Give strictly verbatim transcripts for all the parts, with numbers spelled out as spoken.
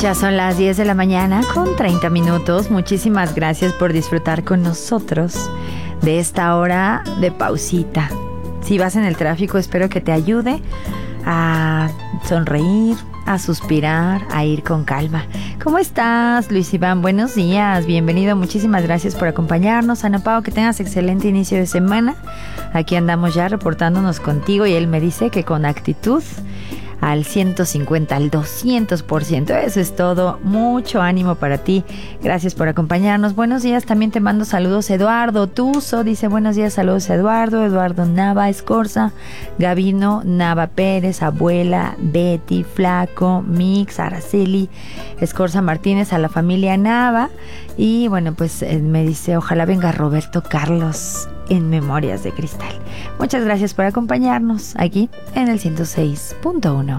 Ya son las diez de la mañana con treinta minutos. Muchísimas gracias por disfrutar con nosotros de esta hora de pausita. Si vas en el tráfico, espero que te ayude a sonreír, a suspirar, a ir con calma. ¿Cómo estás, Luis Iván? Buenos días, bienvenido, muchísimas gracias por acompañarnos. Ana Pao, que tengas excelente inicio de semana. Aquí andamos ya reportándonos contigo y él me dice que con actitud, al ciento cincuenta, al doscientos por ciento. Eso es todo. Mucho ánimo para ti. Gracias por acompañarnos. Buenos días. También te mando saludos. Eduardo Tuzo dice buenos días. Saludos a Eduardo. Eduardo Nava Escorza. Gavino Nava Pérez. Abuela Betty Flaco. Mix Araceli Escorza Martínez. A la familia Nava. Y bueno, pues eh, me dice ojalá venga Roberto Carlos en Memorias de Cristal. Muchas gracias por acompañarnos aquí en el ciento seis punto uno.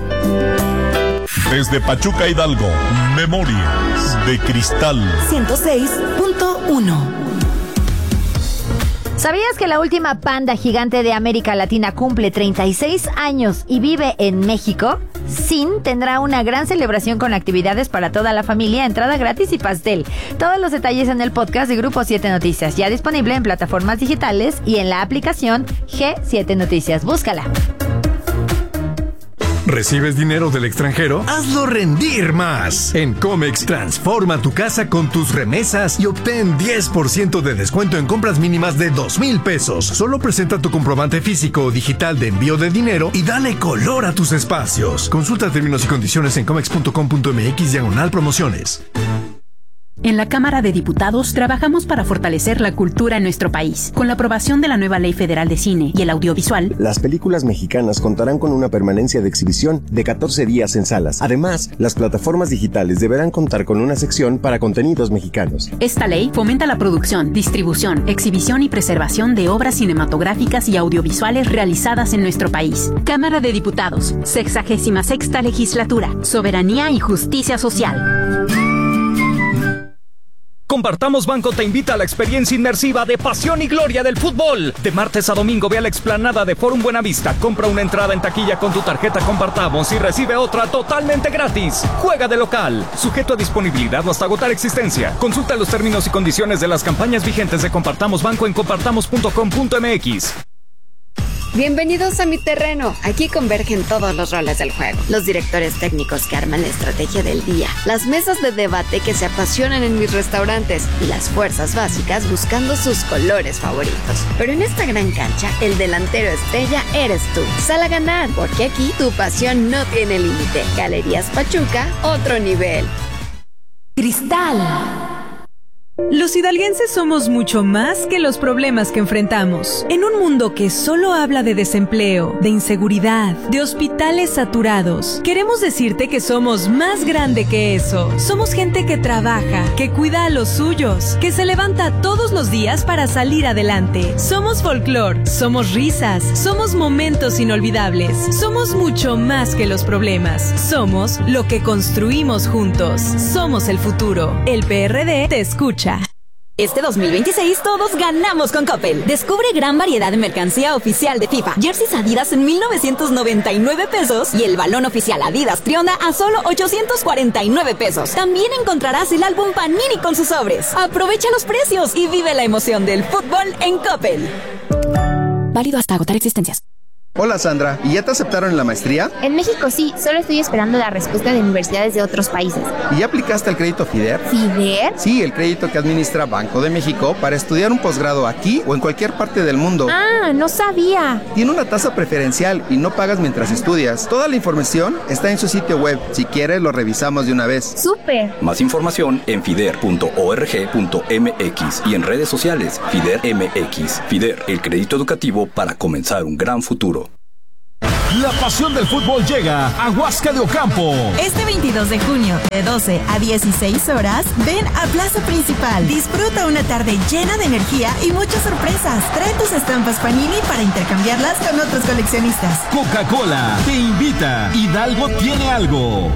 Desde Pachuca, Hidalgo, Memorias de Cristal. ciento seis punto uno. ¿Sabías que la última panda gigante de América Latina cumple treinta y seis años y vive en México? Sin tendrá una gran celebración con actividades para toda la familia, entrada gratis y pastel. Todos los detalles en el podcast de Grupo siete Noticias, ya disponible en plataformas digitales y en la aplicación G siete Noticias. Búscala. ¿Recibes dinero del extranjero? ¡Hazlo rendir más! En Comex, transforma tu casa con tus remesas y obtén diez por ciento de descuento en compras mínimas de dos mil pesos. Solo presenta tu comprobante físico o digital de envío de dinero y dale color a tus espacios. Consulta términos y condiciones en comex punto com punto m x diagonal promociones. En la Cámara de Diputados trabajamos para fortalecer la cultura en nuestro país. Con la aprobación de la nueva Ley Federal de Cine y el Audiovisual, las películas mexicanas contarán con una permanencia de exhibición de catorce días en salas. Además, las plataformas digitales deberán contar con una sección para contenidos mexicanos. Esta ley fomenta la producción, distribución, exhibición y preservación de obras cinematográficas y audiovisuales realizadas en nuestro país. Cámara de Diputados, sexagésima sexta legislatura, soberanía y justicia social. Compartamos Banco te invita a la experiencia inmersiva de pasión y gloria del fútbol. De martes a domingo ve a la explanada de Forum Buenavista, compra una entrada en taquilla con tu tarjeta Compartamos y recibe otra totalmente gratis. Juega de local, sujeto a disponibilidad o hasta agotar existencia. Consulta los términos y condiciones de las campañas vigentes de Compartamos Banco en compartamos punto com punto m x. Bienvenidos a mi terreno. Aquí convergen todos los roles del juego. Los directores técnicos que arman la estrategia del día, las mesas de debate que se apasionan en mis restaurantes y las fuerzas básicas buscando sus colores favoritos. Pero en esta gran cancha, el delantero estrella eres tú. Sal a ganar, porque aquí tu pasión no tiene límite. Galerías Pachuca, otro nivel. Cristal. Los hidalguenses somos mucho más que los problemas que enfrentamos. En un mundo que solo habla de desempleo, de inseguridad, de hospitales saturados, queremos decirte que somos más grande que eso. Somos gente que trabaja, que cuida a los suyos, que se levanta todos los días para salir adelante. Somos folclor, somos risas, somos momentos inolvidables. Somos mucho más que los problemas. Somos lo que construimos juntos. Somos el futuro. El P R D te escucha. Este dos mil veintiséis todos ganamos con Coppel. Descubre gran variedad de mercancía oficial de FIFA. Jerseys Adidas en mil novecientos noventa y nueve pesos y el balón oficial Adidas Trionda a solo ochocientos cuarenta y nueve pesos. También encontrarás el álbum Panini con sus sobres. Aprovecha los precios y vive la emoción del fútbol en Coppel. Válido hasta agotar existencias. Hola Sandra, ¿y ya te aceptaron en la maestría? En México sí, solo estoy esperando la respuesta de universidades de otros países. ¿Y ya aplicaste el crédito FIDER? ¿FIDER? Sí, el crédito que administra Banco de México para estudiar un posgrado aquí o en cualquier parte del mundo. Ah, no sabía. Tiene una tasa preferencial y no pagas mientras estudias. Toda la información está en su sitio web. Si quieres, lo revisamos de una vez. ¡Súper! Más información en fider punto org punto m x y en redes sociales FIDER M X. FIDER, el crédito educativo para comenzar un gran futuro. La pasión del fútbol llega a Huasca de Ocampo. Este veintidós de junio, de doce a dieciséis horas, ven a Plaza Principal. Disfruta una tarde llena de energía y muchas sorpresas. Trae tus estampas Panini para intercambiarlas con otros coleccionistas. Coca-Cola te invita. Hidalgo tiene algo.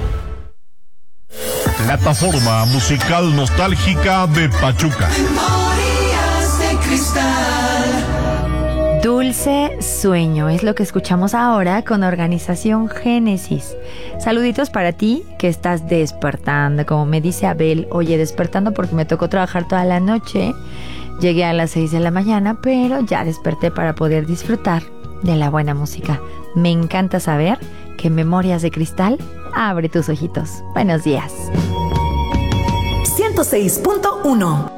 Plataforma musical nostálgica de Pachuca. Memorias de Cristal. Dulce Sueño es lo que escuchamos ahora con Organización Génesis. Saluditos para ti que estás despertando, como me dice Abel. Oye, despertando porque me tocó trabajar toda la noche. Llegué a las seis de la mañana, pero ya desperté para poder disfrutar de la buena música. Me encanta saber que Memorias de Cristal abre tus ojitos. Buenos días. ciento seis punto uno